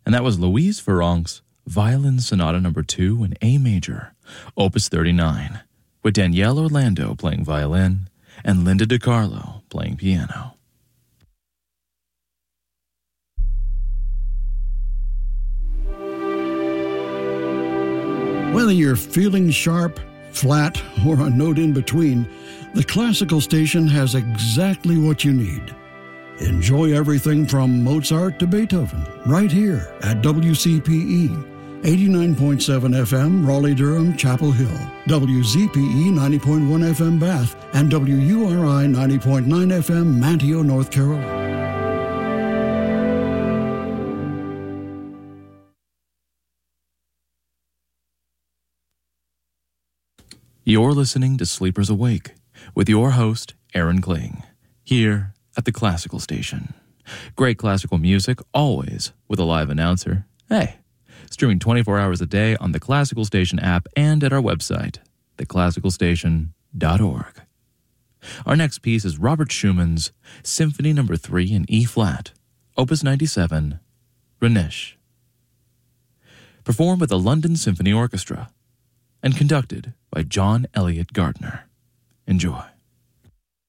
And that was Louise Farrenc's Violin Sonata No. 2 in A major, Opus 39, with Danielle Orlando playing violin and Linda DiCarlo playing piano. Whether you're feeling sharp, flat, or a note in between, the Classical Station has exactly what you need. Enjoy everything from Mozart to Beethoven right here at WCPE 89.7 FM Raleigh-Durham Chapel Hill, WZPE 90.1 FM Bath, and WURI 90.9 FM Manteo, North Carolina. You're listening to Sleepers Awake with your host, Aaron Kling, here at the Classical Station. Great classical music, always with a live announcer. Hey, streaming 24 hours a day on the Classical Station app and at our website, theclassicalstation.org. Our next piece is Robert Schumann's Symphony No. 3 in E-flat, Opus 97, Renish. Performed with the London Symphony Orchestra and conducted by John Elliott Gardner. Enjoy.